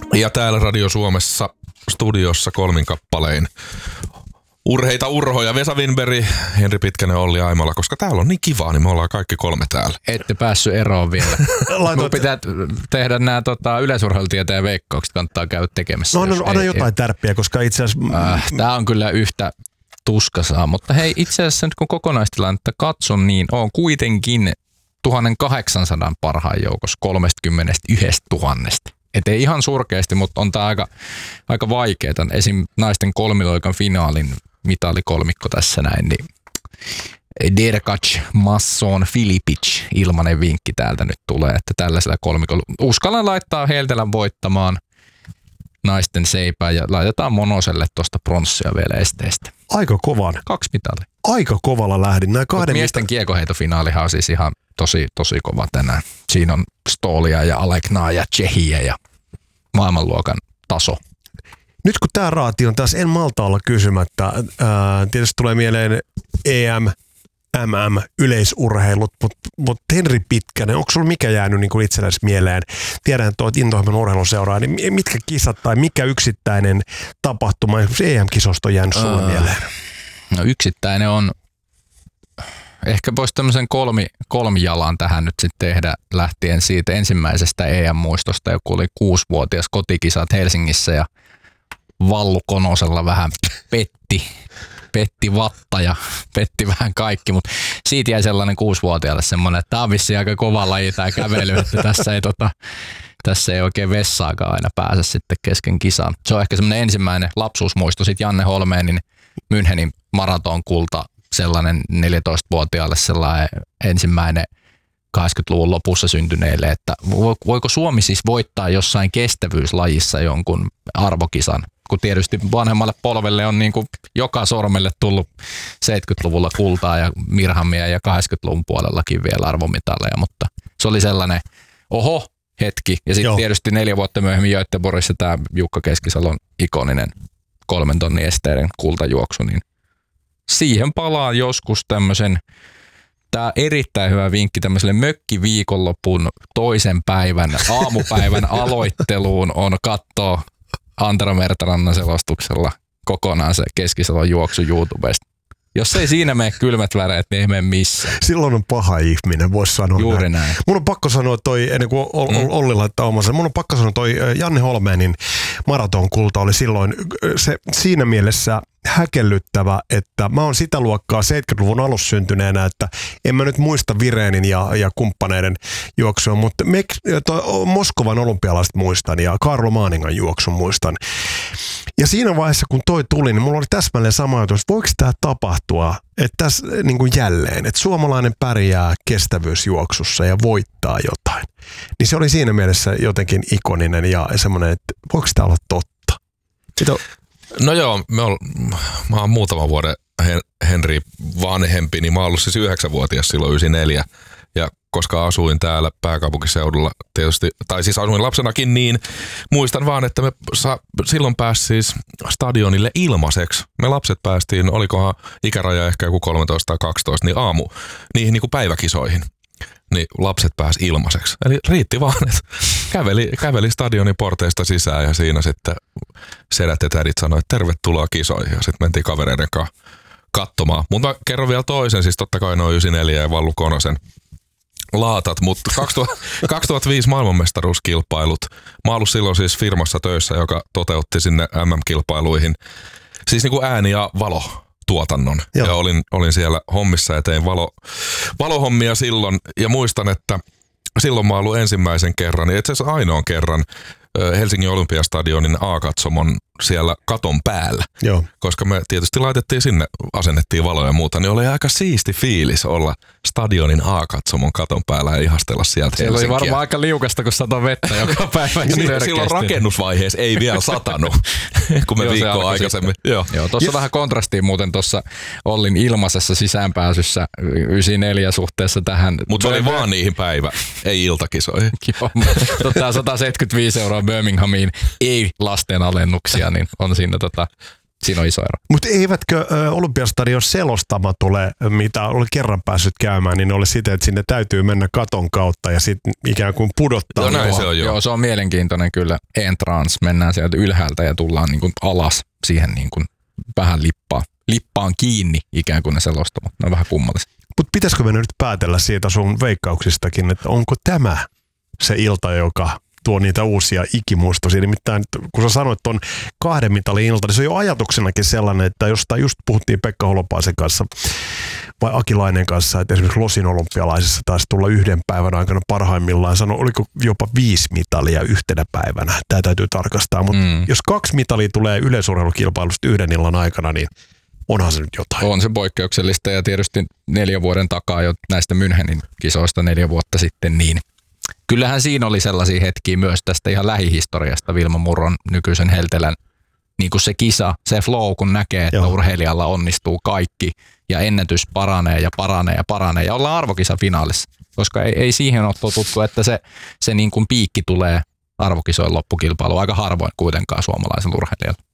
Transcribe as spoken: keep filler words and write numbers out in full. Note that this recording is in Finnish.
Ja täällä Radio Suomessa studiossa kolmin kappalein urheita urhoja, Vesa Winberg, Henri Pitkänen, Olli Aimola, koska täällä on niin kivaa, niin me ollaan kaikki kolme täällä. Ette päässyt eroon vielä. Mun pitää tehdä nämä tota, yleisurheilutieteen veikkaukset, kannattaa käydä tekemässä. No, no anna jotain tärppiä, koska itse asiassa... Äh, tää on kyllä yhtä tuskasaa, mutta hei, itse asiassa nyt kun kokonaistilannetta katson, niin on kuitenkin tuhatkahdeksansataa parhaan joukossa kolmekymmentäyksituhatta. Et ei ihan surkeasti, mutta on tää aika, aika vaikeaa. Esim. Naisten kolmiloikan finaalin mitalikolmikko tässä näin, niin Derkac, Masson, Filipic, ilmanen vinkki täältä nyt tulee, että tällaisella kolmikolla uskallan laittaa Heltelän voittamaan naisten seipään ja laitetaan Monoselle tuosta pronssia vielä esteestä. Aika kovan. Kaksi mitalia. Aika kovalla lähdin. Nämä kahden miesten mita- kiekoheitofinaalihan on siis ihan tosi, tosi kova tänään. Siinä on Stolia ja Aleknaa ja Tsehiä ja maailmanluokan taso. Nyt kun tämä raati on taas, en malta olla kysymättä. Ää, tietysti tulee mieleen E M, M M, yleisurheilut, mutta mut Henri Pitkänen, onko sulla mikä jäänyt niin kuin itselläsi mieleen? Tiedän, että olet intohimoinen urheiluseuraa, niin mitkä kisat tai mikä yksittäinen tapahtuma, esimerkiksi E M-kisosta on jäänyt sulle uh, mieleen? No yksittäinen on, ehkä voisi tämmöisen kolmi, kolmijalan tähän nyt sitten tehdä lähtien siitä ensimmäisestä E M-muistosta, joku oli kuusivuotias kotikisat Helsingissä ja Vallu Konosella vähän petti. Petti vatta ja petti vähän kaikki, mutta siitä jäi sellainen kuusivuotiaalle semmoinen, että tämä on vissiin aika kova laji tämä kävely, että tässä ei, tota, tässä ei oikein vessaakaan aina pääse sitten kesken kisaan. Se on ehkä semmoinen ensimmäinen lapsuusmuisto. Sitten Janne Holmeenin Münchenin maratonkulta, sellainen neljätoistavuotiaalle sellainen ensimmäinen kahdeksankymmentäluvun lopussa syntyneille, että voiko Suomi siis voittaa jossain kestävyyslajissa jonkun arvokisan, kun tietysti vanhemmalle polvelle on niin kuin joka sormelle tullut seitsemänkymmentäluvulla kultaa ja mirhamia ja kahdeksankymmentäluvun puolellakin vielä arvomitalleja, mutta se oli sellainen oho hetki. Ja sitten tietysti neljä vuotta myöhemmin Göteborgissa tämä Jukka Keskisalon ikoninen kolmen tonnin esteiden kultajuoksu, niin siihen palaa joskus tämmöisen. Tämä erittäin hyvä vinkki tämmöiselle mökkiviikonlopun toisen päivän, aamupäivän aloitteluun on katsoa Antero Mertarannan selostuksella kokonaan se Keskisalon juoksu YouTubesta. Jos ei siinä mene kylmät väreet, niin ei mene missään. Silloin on paha ihminen, voisi sanoa. Juuri näin. näin. Mun on pakko sanoa toi, ennen kuin Olli laittaa omansa, mun on pakko sanoa toi Janne Holmeenin maratonkulta oli silloin se siinä mielessä häkellyttävä, että mä oon sitä luokkaa seitsemänkymmentäluvun alussa syntyneenä, että en mä nyt muista Virenin ja, ja kumppaneiden juoksua, mutta Mek- toi Moskovan olympialaiset muistan ja Karlo Maaningan juoksun muistan. Ja siinä vaiheessa, kun toi tuli, niin mulla oli täsmälleen sama ajatus, että voiko tämä tapahtua, että tässä niin kuin jälleen, että suomalainen pärjää kestävyysjuoksussa ja voittaa jotain. Niin se oli siinä mielessä jotenkin ikoninen ja semmoinen, että voiko tämä olla totta? Sitten No joo, me ol, mä oon muutaman vuoden Henri vanhempi, niin mä oon ollut siis yhdeksänvuotias silloin yhdeksänkymmentäneljä. Ja koska asuin täällä pääkaupunkiseudulla tietysti, tai siis asuin lapsenakin, niin muistan vaan, että me sa, silloin pääsi siis stadionille ilmaiseksi. Me lapset päästiin, olikohan ikäraja ehkä joku kolmetoista tai kaksitoista, niin aamu niihin niin kuin päiväkisoihin. Niin lapset pääsi ilmaiseksi. Eli riitti vaan, että käveli, käveli stadionin porteista sisään ja siinä sitten sedät ja tädit sanoi, että tervetuloa kisoihin. Ja sitten mentiin kavereiden kanssa katsomaan. Mutta mä kerron vielä toisen, siis totta kai noin yhdeksänkymmentäneljä ja Vallu Konosen laatat, mutta kaksituhattaviisi maailmanmestaruuskilpailut. Mä oon ollut silloin siis firmassa töissä, joka toteutti sinne M M-kilpailuihin. Siis niin kuin ääni ja valo. tuotannon. Joo. Ja olin, olin siellä hommissa ja tein valo, valohommia silloin. Ja muistan, että silloin mä oon ollut ensimmäisen kerran, itse asiassa ainoan kerran Helsingin Olympiastadionin A-katsomon siellä katon päällä. Joo. Koska me tietysti laitettiin sinne, asennettiin valoja ja muuta, niin oli aika siisti fiilis olla stadionin A-katsomon katon päällä ja ihastella sieltä siellä Helsinkiä. oli varmaan aika liukasta, kun satoi vettä joka päivä. Niin, silloin rakennusvaiheessa ei vielä satanut, kun me viikkoa aikaisemmin. Joo, Joo tuossa yes. vähän kontrastiin muuten tuossa Ollin ilmaisessa sisäänpääsyssä yhdeksänkymmentäneljä suhteessa tähän. Mutta se oli vaan niihin päivä, ei iltakisoihin. Joo, mutta sata seitsemänkymmentäviisi euroa Birminghamiin, ei lasten alennuksia, niin on siinä tota Siinä on iso ero. Mutta eivätkö ö, Olympiastadion selostama tule, mitä olen kerran päässyt käymään, niin ole sitä, että sinne täytyy mennä katon kautta ja sitten ikään kuin pudottaa. Joo, näin se on, joo. joo, se on mielenkiintoinen kyllä. Entrance, mennään sieltä ylhäältä ja tullaan niin kuin alas siihen niin kuin vähän lippaan, lippaan kiinni ikään kuin ne selostamat. Ne on vähän kummallisia. Mutta pitäisikö me nyt päätellä siitä sun veikkauksistakin, että onko tämä se ilta, joka tuo niitä uusia ikimuistoisia. Nimittäin kun sä sanoit tuon kahden mitalin ilta, niin se on jo ajatuksenakin sellainen, että jostain just puhuttiin Pekka Holopaisen kanssa vai Akilainen kanssa, että esimerkiksi Losin olympialaisissa taisi tulla yhden päivän aikana parhaimmillaan, sano, oliko jopa viisi mitalia yhtenä päivänä. Tämä täytyy tarkastaa, mutta mm. jos kaksi mitalia tulee yleisurheilukilpailusta yhden illan aikana, niin onhan se nyt jotain. On se poikkeuksellista ja tietysti neljän vuoden takaa jo näistä Münchenin kisoista neljä vuotta sitten, niin kyllähän siinä oli sellaisia hetkiä myös tästä ihan lähihistoriasta Vilma Murron nykyisen Heltelän, niin kuin se kisa, se flow, kun näkee, että Joo. urheilijalla onnistuu kaikki ja ennätys paranee ja paranee ja paranee ja ollaan arvokisafinaalissa, koska ei, ei siihen ole totuttu, että se, se niin kuin piikki tulee arvokisojen loppukilpailu aika harvoin kuitenkaan suomalaisella urheilijalla.